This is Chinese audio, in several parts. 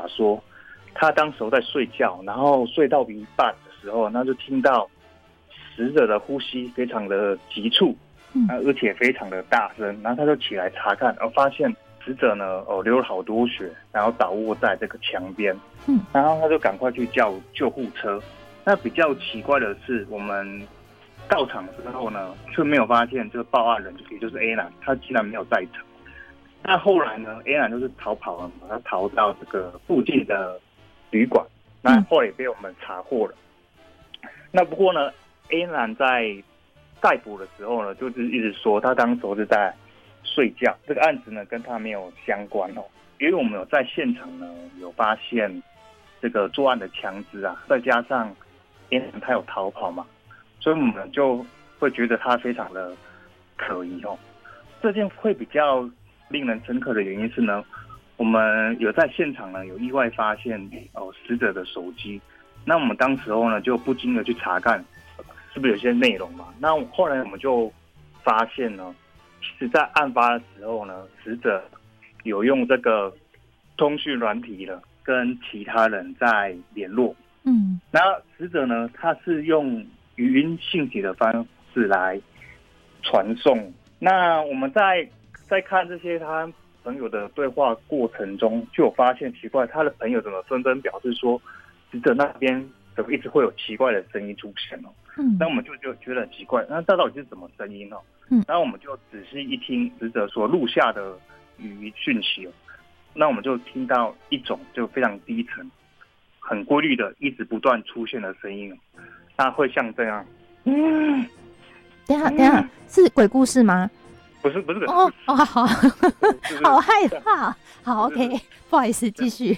说，他当时候在睡觉，然后睡到一半的时候，那就听到死者的呼吸非常的急促，而且非常的大声，然后他就起来查看，发现死者呢流了好多血，然后倒卧在这个墙边，然后他就赶快去叫救护车。那比较奇怪的是，我们到场之后呢，却没有发现这个报案人，也就是 A 男，他竟然没有在场。那后来呢 ，A 男就是逃跑了嘛，他逃到这个附近的旅馆，那后来也被我们查获了。那不过呢 ，A 男在逮捕的时候呢，就是一直说他当时是在睡觉，这个案子呢跟他没有相关哦，因为我们有在现场呢有发现这个作案的枪支啊，再加上 A 男他有逃跑嘛，所以我们就会觉得他非常的可疑哦。这件会比较令人深刻的原因是呢，我们有在现场呢有意外发现死者的手机，那我们当时候呢就不禁的去查看是不是有些内容嘛。那后来我们就发现呢，其实在案发的时候呢，死者有用这个通讯软体了跟其他人在联络。那死者呢，他是用语音信息的方式来传送。那我们在看这些他朋友的对话过程中，就有发现奇怪，他的朋友怎么纷纷表示说，死者那边怎么一直会有奇怪的声音出现哦？那我们就觉得很奇怪，那这到底是什么声音哦？然后我们就仔细一听死者所录下的语音讯息哦，那我们就听到一种就非常低沉、很规律的、一直不断出现的声音，那会像这样。 等一下，是鬼故事吗？ 不是鬼故事。 好，好害怕。好 ，OK， 不好意思，继续。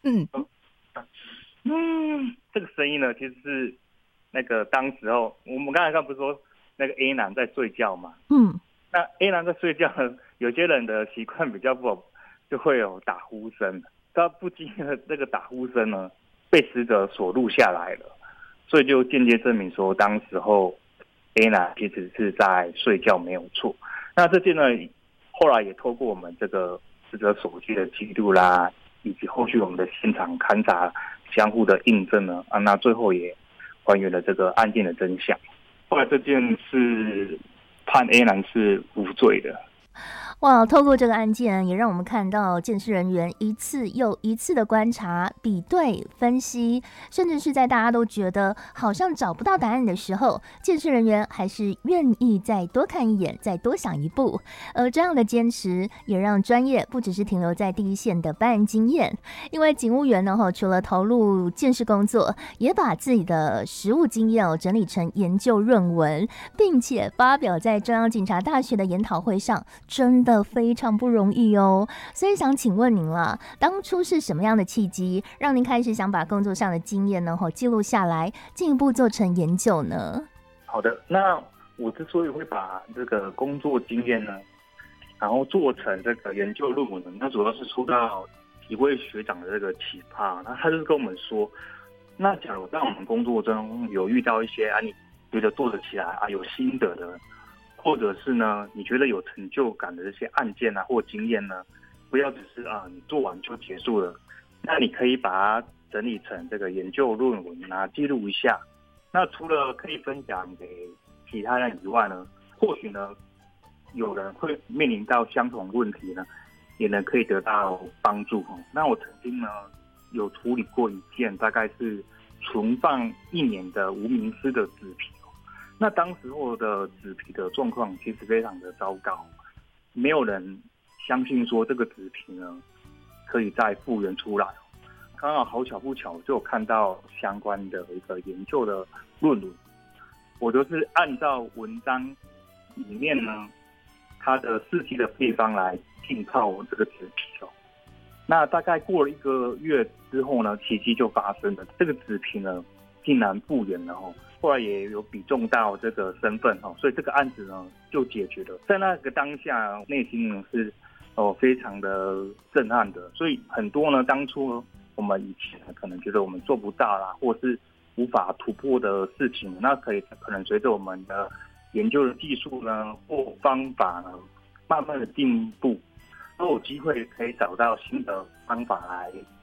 这个声音呢，其实是那个当时候我们刚才不是说那个 A 男在睡觉嘛？那 A 男在睡觉呢，有些人的习惯比较不好，就会有打呼声。他不经意的这个打呼声呢，被死者所录下来了，所以就间接证明说，当时候 A 男其实是在睡觉，没有错。那这件呢，后来也透过我们这个死者手机的记录啦，以及后续我们的现场勘查相互的印证呢，那最后也还原了这个案件的真相。后来这件事判 A 男是无罪的。 哇，透过这个案件，也让我们看到鉴识人员一次又一次的观察、比对、分析，甚至是在大家都觉得好像找不到答案的时候，鉴识人员还是愿意再多看一眼、再多想一步。而这样的坚持，也让专业不只是停留在第一线的办案经验，因为警务员呢，除了投入鉴识工作，也把自己的实务经验整理成研究论文，并且发表在中央警察大学的研讨会上，真的非常不容易哦。所以想请问您了，当初是什么样的契机，让您开始想把工作上的经验呢记录下来，进一步做成研究呢？ 好的，那我之所以会把这个工作经验呢，然后做成这个研究论文呢，那主要是受到一位学长的这个启发。那他就是跟我们说，那假如在我们工作中有遇到一些你觉得做得起来有心得的，或者是呢你觉得有成就感的这些案件或经验呢，不要只是你做完就结束了，那你可以把它整理成这个研究论文记录一下。那除了可以分享给其他人以外呢，或许呢有人会面临到相同问题呢，也能可以得到帮助。那我曾经呢有处理过一件大概是存放1年的无名尸的纸皮。那当时候的纸皮的状况其实非常的糟糕，没有人相信说这个纸皮呢可以再复原出来。刚好好巧不巧就有看到相关的一个研究的论文，我就是按照文章里面呢它的试剂的配方来浸泡这个纸皮。那大概过了1个月之后呢，奇迹就发生了，这个纸皮呢竟然复原了。后来也有比中到这个身份，所以这个案子呢就解决了。在那个当下，内心呢是非常的震撼的。所以很多呢当初我们以前可能觉得我们做不到啦，或是无法突破的事情，那可能随着我们的研究的技术呢或方法呢慢慢的进步，都有机会可以找到新的方法来